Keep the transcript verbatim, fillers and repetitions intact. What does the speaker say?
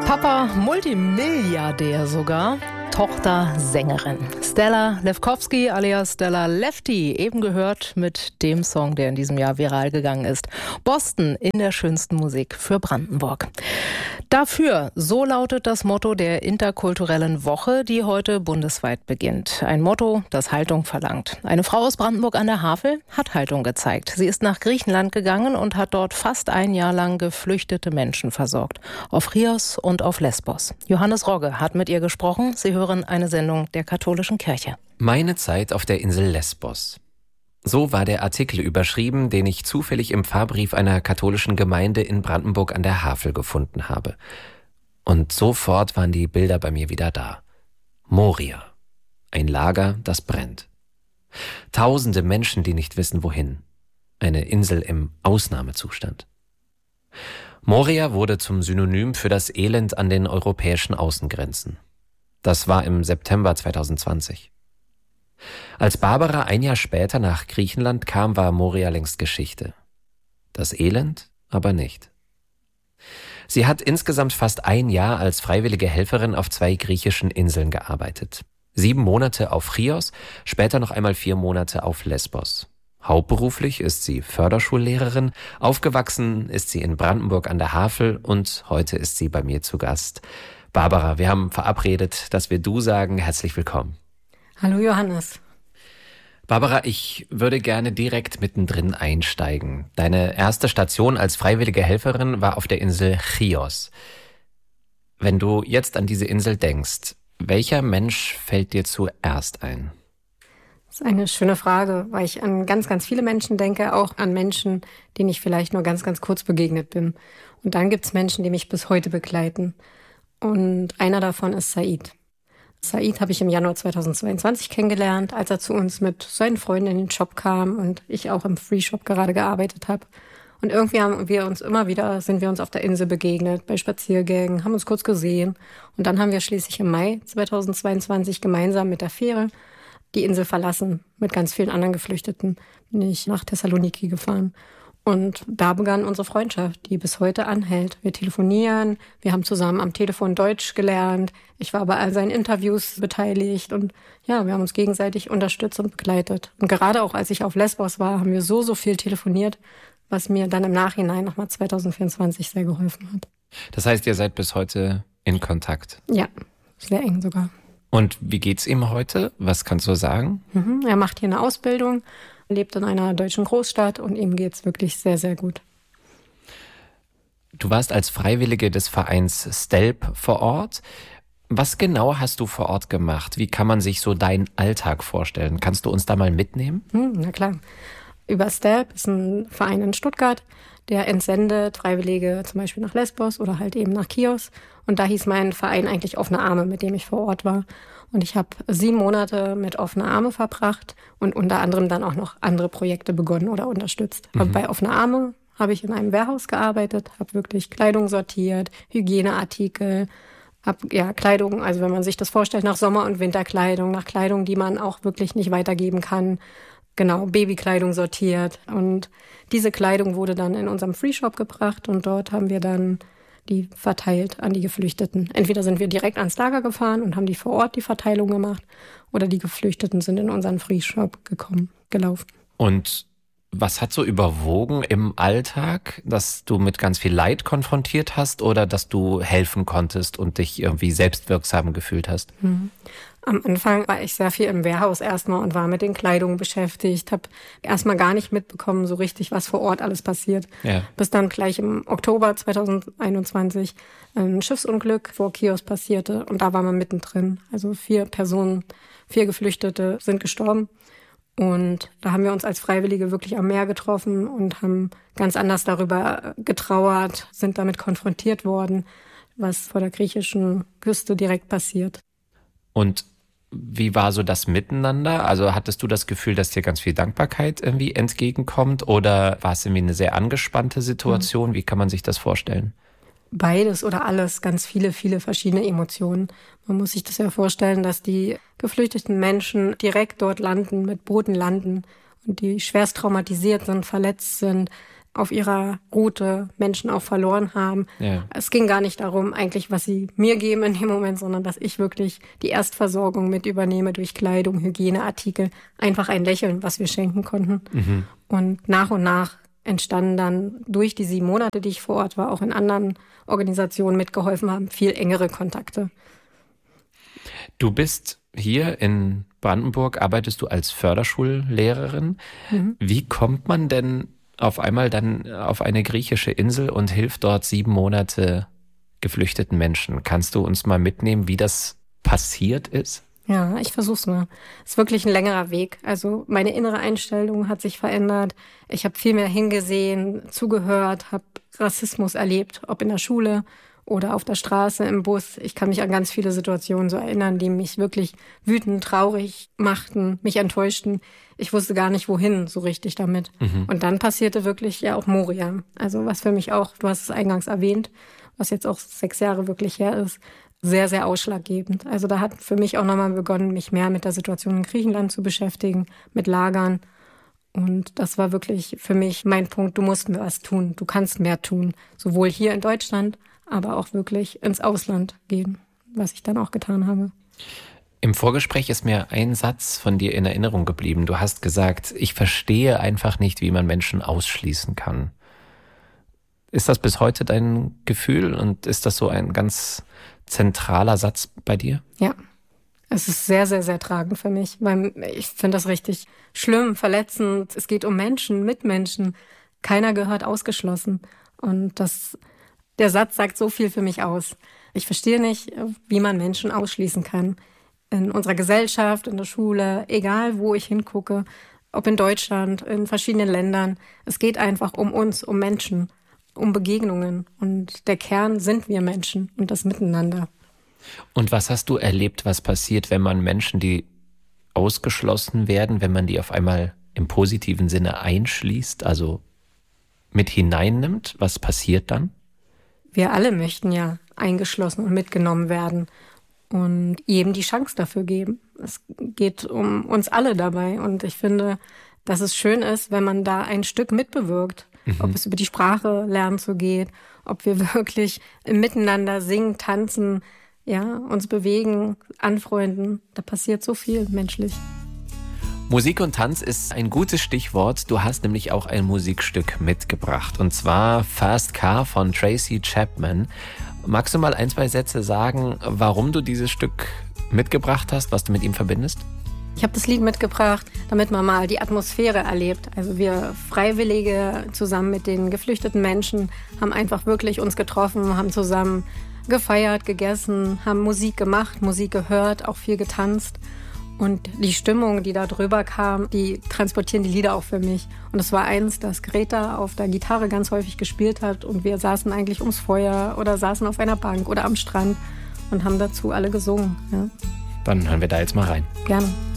Papa Multimilliardär sogar, Tochter Sängerin. Stella Lefkowski alias Stella Lefty, eben gehört mit dem Song, der in diesem Jahr viral gegangen ist. Boston in der schönsten Musik für Brandenburg. Dafür, so lautet das Motto der interkulturellen Woche, die heute bundesweit beginnt. Ein Motto, das Haltung verlangt. Eine Frau aus Brandenburg an der Havel hat Haltung gezeigt. Sie ist nach Griechenland gegangen und hat dort fast ein Jahr lang geflüchtete Menschen versorgt. Auf Chios und auf Lesbos. Johannes Rogge hat mit ihr gesprochen. Sie hören eine Sendung der katholischen Kirche. Meine Zeit auf der Insel Lesbos. So war der Artikel überschrieben, den ich zufällig im Pfarrbrief einer katholischen Gemeinde in Brandenburg an der Havel gefunden habe. Und sofort waren die Bilder bei mir wieder da. Moria. Ein Lager, das brennt. Tausende Menschen, die nicht wissen, wohin. Eine Insel im Ausnahmezustand. Moria wurde zum Synonym für das Elend an den europäischen Außengrenzen. Das war im September zweitausendzwanzig. Als Barbara ein Jahr später nach Griechenland kam, war Moria längst Geschichte. Das Elend aber nicht. Sie hat insgesamt fast ein Jahr als freiwillige Helferin auf zwei griechischen Inseln gearbeitet. Sieben Monate auf Chios, später noch einmal vier Monate auf Lesbos. Hauptberuflich ist sie Förderschullehrerin, aufgewachsen ist sie in Brandenburg an der Havel und heute ist sie bei mir zu Gast. Barbara, wir haben verabredet, dass wir du sagen. Herzlich willkommen. Hallo Johannes. Barbara, ich würde gerne direkt mittendrin einsteigen. Deine erste Station als freiwillige Helferin war auf der Insel Chios. Wenn du jetzt an diese Insel denkst, welcher Mensch fällt dir zuerst ein? Das ist eine schöne Frage, weil ich an ganz, ganz viele Menschen denke, auch an Menschen, denen ich vielleicht nur ganz, ganz kurz begegnet bin. Und dann gibt es Menschen, die mich bis heute begleiten. Und einer davon ist Said. Said habe ich im Januar zweitausendzweiundzwanzig kennengelernt, als er zu uns mit seinen Freunden in den Shop kam und ich auch im Free Shop gerade gearbeitet habe. Und irgendwie haben wir uns immer wieder, sind wir uns auf der Insel begegnet, bei Spaziergängen, haben uns kurz gesehen. Und dann haben wir schließlich im Mai zweitausendzweiundzwanzig gemeinsam mit der Fähre die Insel verlassen, mit ganz vielen anderen Geflüchteten. Bin ich nach Thessaloniki gefahren. Und da begann unsere Freundschaft, die bis heute anhält. Wir telefonieren, wir haben zusammen am Telefon Deutsch gelernt. Ich war bei all seinen Interviews beteiligt und ja, wir haben uns gegenseitig unterstützt und begleitet. Und gerade auch als ich auf Lesbos war, haben wir so, so viel telefoniert, was mir dann im Nachhinein nochmal zweitausendvierundzwanzig sehr geholfen hat. Das heißt, ihr seid bis heute in Kontakt? Ja, sehr eng sogar. Und wie geht's ihm heute? Was kannst du sagen? Mhm, er macht hier eine Ausbildung, lebt in einer deutschen Großstadt und ihm geht's wirklich sehr, sehr gut. Du warst als Freiwillige des Vereins STELP vor Ort. Was genau hast du vor Ort gemacht? Wie kann man sich so deinen Alltag vorstellen? Kannst du uns da mal mitnehmen? Hm, na klar. Über STELP ist ein Verein in Stuttgart, der entsendet Freiwillige zum Beispiel nach Lesbos oder halt eben nach Chios. Und da hieß mein Verein eigentlich Offene Arme, mit dem ich vor Ort war. Und ich habe sieben Monate mit Offene Arme verbracht und unter anderem dann auch noch andere Projekte begonnen oder unterstützt. Mhm. Aber bei Offene Arme habe ich in einem Warehouse gearbeitet, habe wirklich Kleidung sortiert, Hygieneartikel, habe ja Kleidung, also wenn man sich das vorstellt, nach Sommer- und Winterkleidung, nach Kleidung, die man auch wirklich nicht weitergeben kann. Genau, Babykleidung sortiert. Und diese Kleidung wurde dann in unserem Free Shop gebracht und dort haben wir dann die verteilt an die Geflüchteten. Entweder sind wir direkt ans Lager gefahren und haben die vor Ort die Verteilung gemacht oder die Geflüchteten sind in unseren Free Shop gekommen, gelaufen. Und was hat so überwogen im Alltag, dass du mit ganz viel Leid konfrontiert hast oder dass du helfen konntest und dich irgendwie selbstwirksam gefühlt hast? Mhm. Am Anfang war ich sehr viel im Warehouse erstmal und war mit den Kleidungen beschäftigt, habe erstmal gar nicht mitbekommen, so richtig, was vor Ort alles passiert. Ja. Bis dann gleich im Oktober zweitausendeinundzwanzig ein Schiffsunglück vor Chios passierte und da war man mittendrin. Also vier Personen, vier Geflüchtete sind gestorben. Und da haben wir uns als Freiwillige wirklich am Meer getroffen und haben ganz anders darüber getrauert, sind damit konfrontiert worden, was vor der griechischen Küste direkt passiert. Und wie war so das Miteinander? Also hattest du das Gefühl, dass dir ganz viel Dankbarkeit irgendwie entgegenkommt oder war es irgendwie eine sehr angespannte Situation? Mhm. Wie kann man sich das vorstellen? Beides oder alles, ganz viele, viele verschiedene Emotionen. Man muss sich das ja vorstellen, dass die geflüchteten Menschen direkt dort landen, mit Booten landen und die schwerst traumatisiert sind, verletzt sind, auf ihrer Route Menschen auch verloren haben. Ja. Es ging gar nicht darum, eigentlich, was sie mir geben in dem Moment, sondern dass ich wirklich die Erstversorgung mit übernehme durch Kleidung, Hygieneartikel, einfach ein Lächeln, was wir schenken konnten. Mhm. Und nach und nach entstanden dann durch die sieben Monate, die ich vor Ort war, auch in anderen Organisationen mitgeholfen haben, viel engere Kontakte. Du bist hier in Brandenburg, arbeitest du als Förderschullehrerin. Mhm. Wie kommt man denn auf einmal dann auf eine griechische Insel und hilft dort sieben Monate geflüchteten Menschen? Kannst du uns mal mitnehmen, wie das passiert ist? Ja, ich versuch's mal. Es ist wirklich ein längerer Weg. Also meine innere Einstellung hat sich verändert. Ich habe viel mehr hingesehen, zugehört, habe Rassismus erlebt, ob in der Schule oder auf der Straße, im Bus. Ich kann mich an ganz viele Situationen so erinnern, die mich wirklich wütend, traurig machten, mich enttäuschten. Ich wusste gar nicht, wohin so richtig damit. Mhm. Und dann passierte wirklich ja auch Moria. Also was für mich auch, du hast es eingangs erwähnt, was jetzt auch sechs Jahre wirklich her ist, sehr, sehr ausschlaggebend. Also da hat für mich auch nochmal begonnen, mich mehr mit der Situation in Griechenland zu beschäftigen, mit Lagern. Und das war wirklich für mich mein Punkt, du musst was tun, du kannst mehr tun. Sowohl hier in Deutschland, aber auch wirklich ins Ausland gehen, was ich dann auch getan habe. Im Vorgespräch ist mir ein Satz von dir in Erinnerung geblieben. Du hast gesagt, ich verstehe einfach nicht, wie man Menschen ausschließen kann. Ist das bis heute dein Gefühl und ist das so ein ganz zentraler Satz bei dir? Ja, es ist sehr, sehr, sehr tragend für mich, weil ich finde das richtig schlimm, verletzend. Es geht um Menschen, Mitmenschen. Keiner gehört ausgeschlossen. Und das, der Satz sagt so viel für mich aus. Ich verstehe nicht, wie man Menschen ausschließen kann. In unserer Gesellschaft, in der Schule, egal wo ich hingucke, ob in Deutschland, in verschiedenen Ländern. Es geht einfach um uns, um Menschen, um Begegnungen. Und der Kern sind wir Menschen und das Miteinander. Und was hast du erlebt, was passiert, wenn man Menschen, die ausgeschlossen werden, wenn man die auf einmal im positiven Sinne einschließt, also mit hineinnimmt? Was passiert dann? Wir alle möchten ja eingeschlossen und mitgenommen werden und jedem die Chance dafür geben. Es geht um uns alle dabei und ich finde, dass es schön ist, wenn man da ein Stück mitbewirkt. Mhm. Ob es über die Sprache lernen so geht, ob wir wirklich im Miteinander singen, tanzen, ja, uns bewegen, anfreunden. Da passiert so viel menschlich. Musik und Tanz ist ein gutes Stichwort. Du hast nämlich auch ein Musikstück mitgebracht. Und zwar Fast Car von Tracy Chapman. Magst du mal ein, zwei Sätze sagen, warum du dieses Stück mitgebracht hast, was du mit ihm verbindest? Ich habe das Lied mitgebracht, damit man mal die Atmosphäre erlebt. Also wir Freiwillige zusammen mit den geflüchteten Menschen haben einfach wirklich uns getroffen, haben zusammen gefeiert, gegessen, haben Musik gemacht, Musik gehört, auch viel getanzt. Und die Stimmung, die da drüber kam, die transportieren die Lieder auch für mich. Und es war eins, das Greta auf der Gitarre ganz häufig gespielt hat. Und wir saßen eigentlich ums Feuer oder saßen auf einer Bank oder am Strand und haben dazu alle gesungen. Ja. Dann hören wir da jetzt mal rein. Gerne.